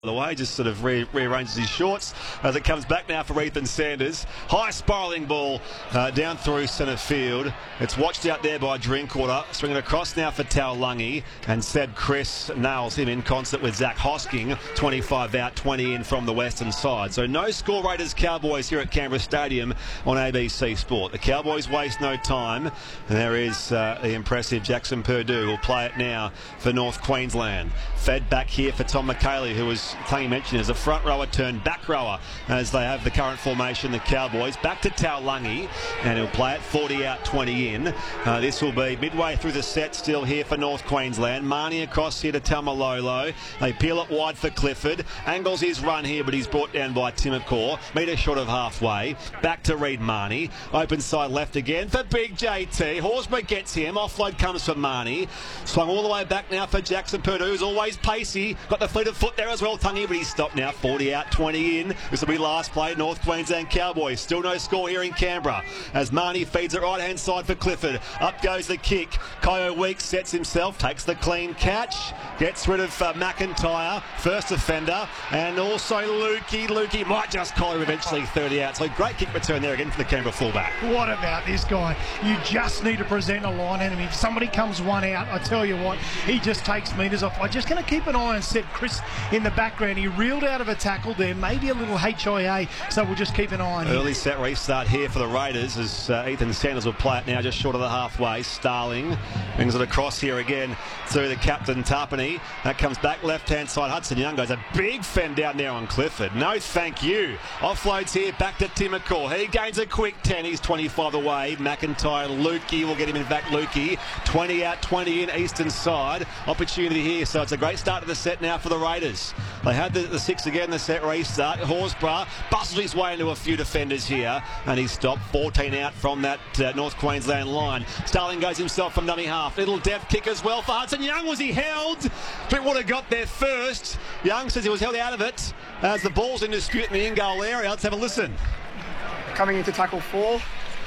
The way, just sort of rearranges his shorts as it comes back now for Ethan Sanders. High spiralling ball down through centre field. It's watched out there by Drinkwater. Swinging across now for Taulagi, and said Chris nails him in concert with Zach Hosking. 25 out, 20 in from the western side. So no score, Raiders Cowboys here at Canberra Stadium on ABC Sport. The Cowboys waste no time, and there is the impressive Jackson Purdue who'll play it now for North Queensland. Fed back here for Tom McKaylee, who was Tony mentioned as a front rower turned back rower as they have the current formation, the Cowboys. Back to Taulagi, and he'll play it 40 out, 20 in. This will be midway through the set still here for North Queensland. Marnie across here to Taumalolo. They peel it wide for Clifford. Angles his run here, but he's brought down by Timokor. Metre short of halfway. Back to Reid Marnie. Open side left again for Big JT. Horsburgh gets him. Offload comes for Marnie. Swung all the way back now for Jackson Purdue, who's always pacey. Got the fleet of foot there as well, Tungy, but he's stopped now. 40 out, 20 in. This will be last play, North Queensland Cowboys. Still no score here in Canberra as Marnie feeds it right hand side for Clifford. Up goes the kick. Kyo Weeks sets himself, takes the clean catch, gets rid of McIntyre, first offender, and also Lukey. Lukey might just collar eventually. 30 out. So great kick return there again for the Canberra fullback. What about this guy? You just need to present a line enemy. If somebody comes one out, I tell you what, he just takes metres off. I'm just going to keep an eye on Seth Chris in the background. He reeled out of a tackle there, maybe a little HIA, so we'll just keep an eye on him. Early set restart here for the Raiders as Ethan Sanders will play it now just short of the halfway. Starling brings it across here again through the captain Tapani. That comes back left hand side. Hudson Young goes a big fend down there on Clifford. No thank you. Offloads here back to Timokor. He gains a quick 10. He's 25 away. McIntyre, Lukey will get him in back. Lukey 20 out, 20 in eastern side. Opportunity here, so it's a great start to the set now for the Raiders. They had the six again, the set restart. Horsburgh bustles his way into a few defenders here, and he's stopped. 14 out from that North Queensland line. Starling goes himself from dummy half. Little deft kick as well for Hudson Young. Was he held? Drinkwater got there first. Young says he was held out of it as the ball's in dispute in the in-goal area. Let's have a listen. Coming into tackle 4,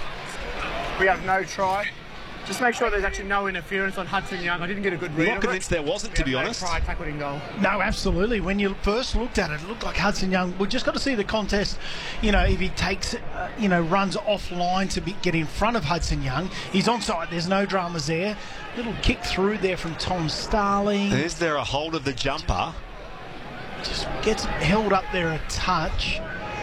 we have no try. Just make sure there's actually no interference on Hudson Young. I didn't get a good read. Not convinced there wasn't, to be honest. Try tackled in goal. No, absolutely. When you first looked at it, it looked like Hudson Young. We've just got to see the contest. You know, if he takes, runs offline to get in front of Hudson Young, he's onside. There's no dramas there. Little kick through there from Tom Starling. Is there a hold of the jumper? Just gets held up there a touch.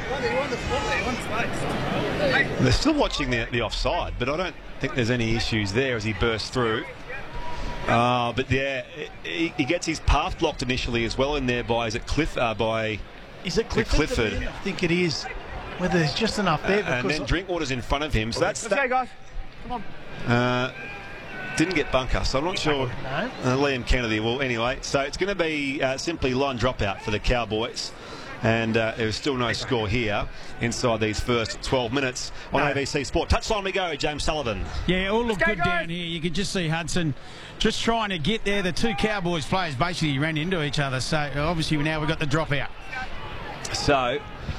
They're still watching the offside, but I don't think there's any issues there as he bursts through. But yeah, he gets his path blocked initially as well in there by, is it Clifford? Clifford? I think it is. Whether there's just enough there. And then Drinkwater's in front of him. So that's okay, guys. Come on. Didn't get bunker, so I'm not sure. No. Liam Kennedy will anyway. So it's going to be simply line dropout for the Cowboys. And there's still no score here inside these first 12 minutes on ABC Sport. Touchline we go, James Sullivan. Yeah, all look good down here. You can just see Hudson just trying to get there. The two Cowboys players basically ran into each other. So obviously now we've got the dropout. So,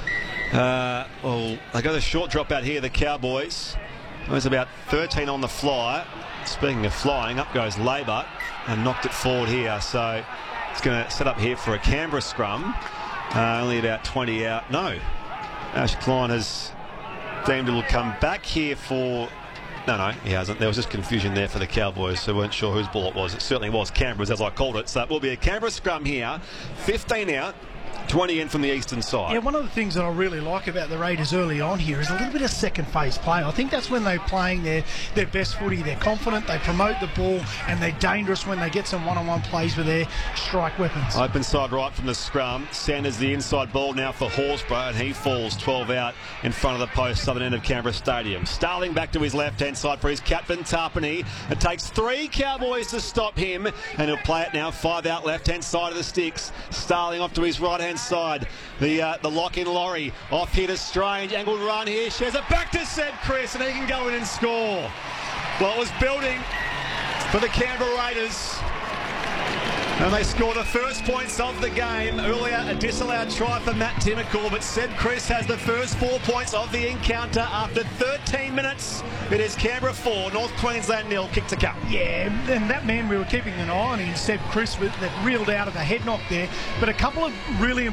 they got a short dropout here, the Cowboys. There's about 13 on the fly. Speaking of flying, up goes Labour and knocked it forward here. So it's going to set up here for a Canberra scrum. Only about 20 out. No. Ash Klein has deemed it will come back here for... No, he hasn't. There was just confusion there for the Cowboys, so weren't sure whose ball it was. It certainly was Canberra's, as I called it. So it will be a Canberra scrum here. 15 out. 20 in from the eastern side. Yeah, one of the things that I really like about the Raiders early on here is a little bit of second phase play. I think that's when they're playing their best footy. They're confident, they promote the ball, and they're dangerous when they get some one-on-one plays with their strike weapons. Open side right from the scrum. Sanders the inside ball now for Horsburgh, and he falls 12 out in front of the post, southern end of Canberra Stadium. Starling back to his left-hand side for his captain, Tapani. It takes 3 Cowboys to stop him, and he'll play it now. 5 out left-hand side of the sticks. Starling off to his right-hand side. The lock-in Laurie off here to Strange. Angled run here. Shares it back to Seth Chris, and he can go in and score. Well, it was building for the Canberra Raiders. And they score the first points of the game. Earlier, a disallowed try for Matt Timmickle, but Seb Chris has the first 4 points of the encounter after 13 minutes. It is Canberra 4, North Queensland 0, kick to come. Yeah, and that man we were keeping an eye on, Seb Chris, that reeled out of a head knock there. But a couple of really